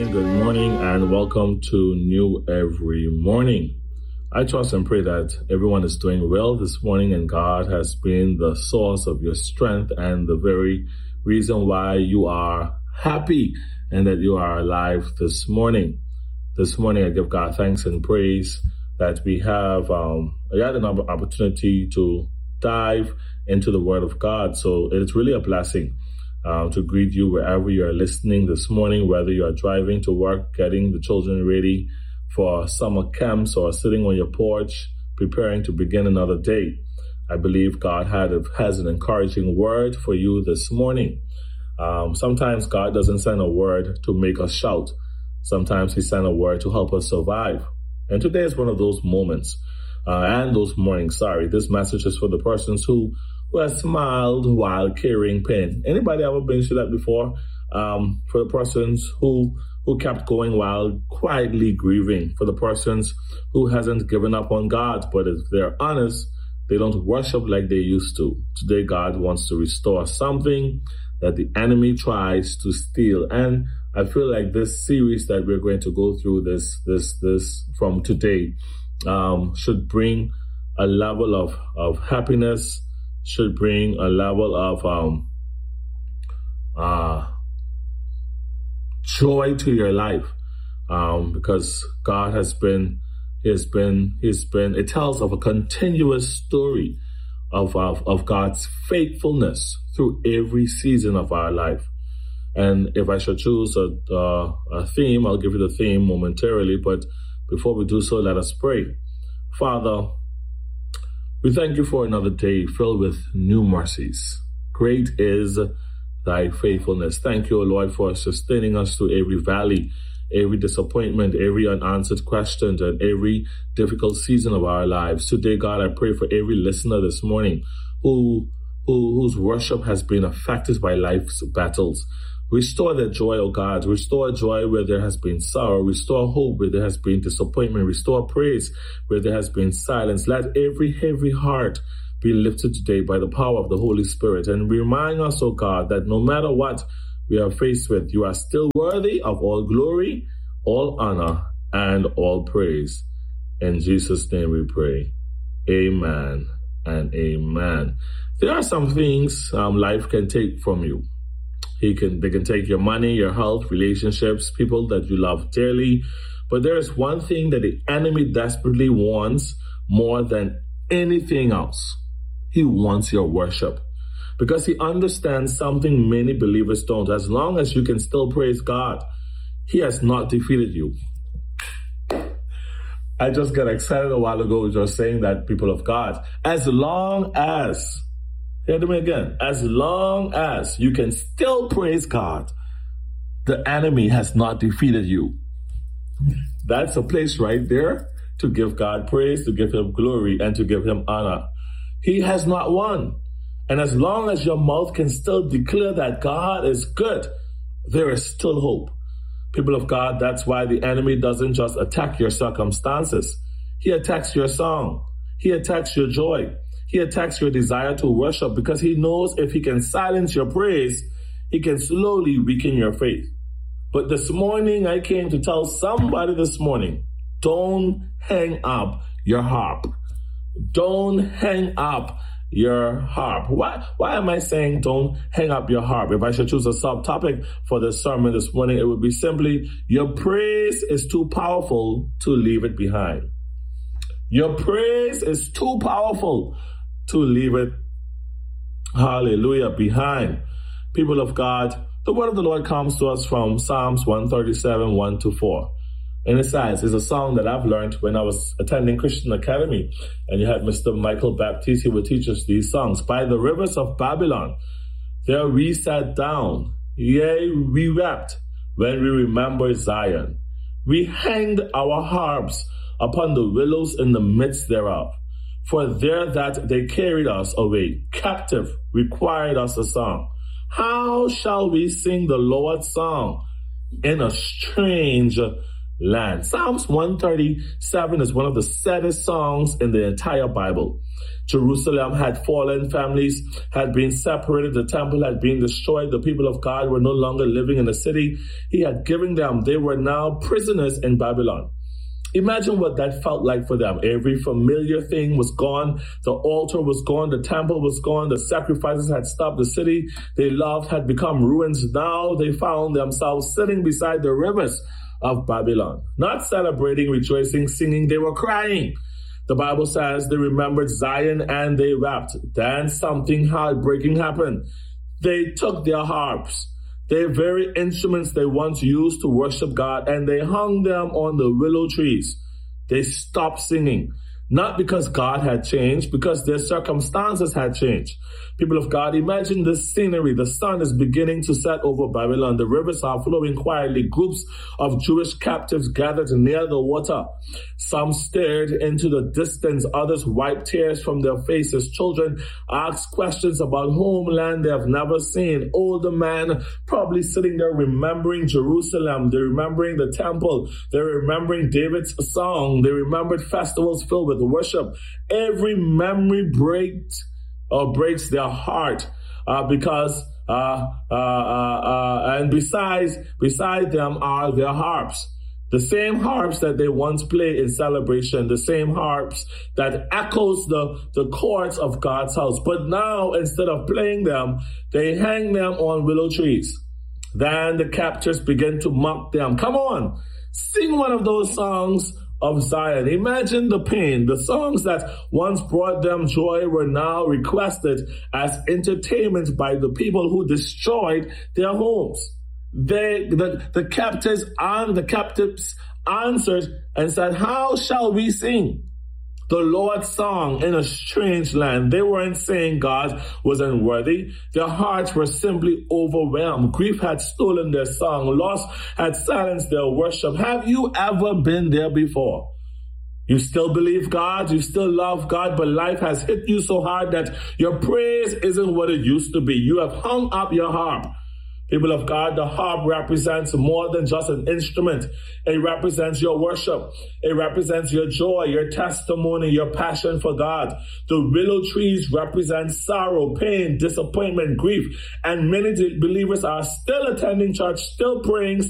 morning, and welcome to New Every Morning. I trust and pray that everyone is doing well this morning, and God has been the source of your strength and the very reason why you are happy and that you are alive this morning. This morning, I give God thanks and praise that we have yet another opportunity to dive into the Word of God. So it is really a blessing to greet you wherever you are listening this morning, whether you are driving to work, getting the children ready for summer camps, or sitting on your porch, preparing to begin another day. I believe God has an encouraging word for you this morning. Sometimes God doesn't send a word to make us shout. Sometimes He sends a word to help us survive. And today is one of those moments, and those mornings, This message is for the persons who has smiled while carrying pain. Anybody ever been through that before? For the persons who kept going while quietly grieving. For the persons who hasn't given up on God, but if they're honest, they don't worship like they used to. Today, God wants to restore something that the enemy tries to steal. And I feel like this series that we're going to go through this from today should bring a level of happiness, should bring a level of joy to your life, because God it tells of a continuous story of God's faithfulness through every season of our life. And if I should choose a theme, I'll give you the theme momentarily, but before we do so, let us pray. Father, we thank you for another day filled with new mercies. Great is thy faithfulness. Thank you, O Lord, for sustaining us through every valley, every disappointment, every unanswered question, and every difficult season of our lives. Today, God, I pray for every listener this morning whose worship has been affected by life's battles. Restore their joy, O God. Restore joy where there has been sorrow. Restore hope where there has been disappointment. Restore praise where there has been silence. Let every heavy heart be lifted today by the power of the Holy Spirit. And remind us, O God, that no matter what we are faced with, you are still worthy of all glory, all honor, and all praise. In Jesus' name we pray. Amen and amen. There are some things life can take from you. They can take your money, your health, relationships, people that you love dearly. But there is one thing that the enemy desperately wants more than anything else. He wants your worship, because he understands something many believers don't. As long as you can still praise God, He has not defeated you. I just got excited a while ago just saying that, people of God. As long as, hear me again, as long as you can still praise God, the enemy has not defeated you. That's a place right there to give God praise, to give Him glory, and to give Him honor. He has not won. And as long as your mouth can still declare that God is good, there is still hope. People of God, that's why the enemy doesn't just attack your circumstances. He attacks your song. He attacks your joy. He attacks your desire to worship, because he knows if he can silence your praise, he can slowly weaken your faith. But this morning, I came to tell somebody this morning, don't hang up your harp. Don't hang up your harp. Why am I saying don't hang up your harp? If I should choose a subtopic for this sermon this morning, it would be simply, your praise is too powerful to leave it behind. Your praise is too powerful to leave it, hallelujah, behind. People of God, the word of the Lord comes to us from Psalms 137, 1-4. And it says, it's a song that I've learned when I was attending Christian Academy. And you had Mr. Michael Baptiste, he would teach us these songs. By the rivers of Babylon, there we sat down. Yea, we wept when we remembered Zion. We hanged our harps upon the willows in the midst thereof. For there that they carried us away, captive, required us a song. How shall we sing the Lord's song in a strange land? Psalms 137 is one of the saddest songs in the entire Bible. Jerusalem had fallen. Families had been separated. The temple had been destroyed. The people of God were no longer living in the city he had given them. They were now prisoners in Babylon. Imagine what that felt like for them. Every familiar thing was gone. The altar was gone. The temple was gone. The sacrifices had stopped. The city they loved had become ruins. Now they found themselves sitting beside the rivers of Babylon, not celebrating, rejoicing, singing. They were crying. The Bible says they remembered Zion and they wept. Then something heartbreaking happened. They took their harps, their very instruments they once used to worship God, and they hung them on the willow trees. They stopped singing, not because God had changed, because their circumstances had changed. People of God, imagine this scenery. The sun is beginning to set over Babylon. The rivers are flowing quietly. Groups of Jewish captives gathered near the water. Some stared into the distance. Others wiped tears from their faces. Children asked questions about homeland they have never seen. Older men probably sitting there remembering Jerusalem. They're remembering the temple. They're remembering David's song. They remembered festivals filled with worship. Every memory breaks their heart because beside them are their harps. The same harps that they once played in celebration, the same harps that echoes the chords of God's house. But now, instead of playing them, they hang them on willow trees. Then the captors begin to mock them. Come on, sing one of those songs of Zion. Imagine the pain. The songs that once brought them joy were now requested as entertainment by the people who destroyed their homes. The captives answered and said, "How shall we sing the Lord's song in a strange land?" They weren't saying God was unworthy. Their hearts were simply overwhelmed. Grief had stolen their song. Loss had silenced their worship. Have you ever been there before? You still believe God, you still love God, but life has hit you so hard that your praise isn't what it used to be. You have hung up your harp. People of God, the harp represents more than just an instrument. It represents your worship. It represents your joy, your testimony, your passion for God. The willow trees represent sorrow, pain, disappointment, grief. And many believers are still attending church, still praying,